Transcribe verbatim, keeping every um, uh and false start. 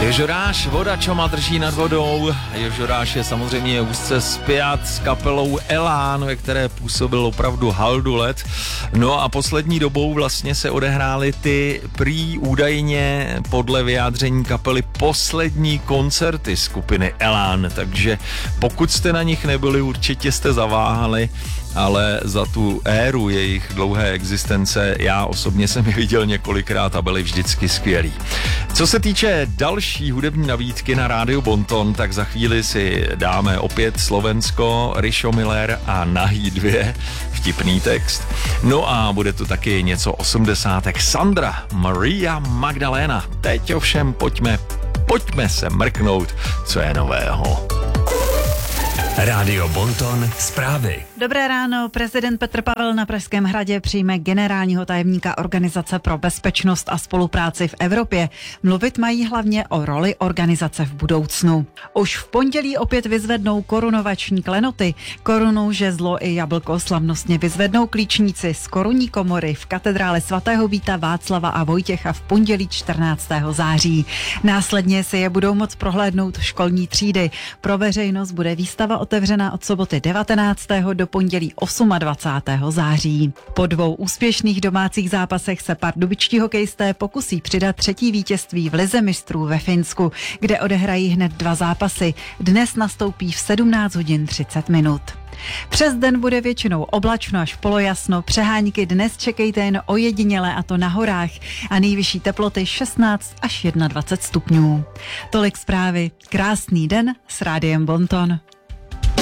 Jožoráš, voda, čo ma drží nad vodou. Jožoráš je samozřejmě úzce spjat s kapelou Elán, ve které působil opravdu haldu let. No a poslední dobou vlastně se odehrály ty prý údajně podle vyjádření kapely poslední koncerty skupiny Elán, takže pokud jste na nich nebyli, určitě jste zaváhali, ale za tu éru jejich dlouhé existence já osobně jsem je viděl několikrát a byli vždycky skvělí. Co se týče další hudební nabídky na rádiu Bonton, tak za chvíli si dáme opět Slovensko, Rišo Miller a Nahý dvě, vtipný text. No a bude tu taky něco osmdesátek. Sandra, Maria Magdalena. Teď ovšem pojďme, pojďme se mrknout, co je nového. Rádio Bonton zprávy. Dobré ráno. Prezident Petr Pavel na Pražském hradě přijme generálního tajemníka Organizace pro bezpečnost a spolupráci v Evropě. Mluvit mají hlavně o roli organizace v budoucnu. Už v pondělí opět vyzvednou korunovační klenoty. Korunu, žezlo i jablko slavnostně vyzvednou klíčníci z korunní komory v katedrále svatého Víta, Václava a Vojtěcha v pondělí čtrnáctého září. Následně si je budou moct prohlédnout školní třídy. Pro veřejnost bude výstava otevřena od soboty devatenáctého do pondělí dvacátého osmého září. Po dvou úspěšných domácích zápasech se pardubičtí hokejisté pokusí přidat třetí vítězství v Lize mistrů ve Finsku, kde odehrají hned dva zápasy. Dnes nastoupí v sedmnáct hodin třicet minut. Přes den bude většinou oblačno až polojasno, přehánky dnes čekejte jen ojediněle, a to na horách, a nejvyšší teploty šestnáct až dvacet jedna stupňů. Tolik zprávy. Krásný den s Rádiem Bonton.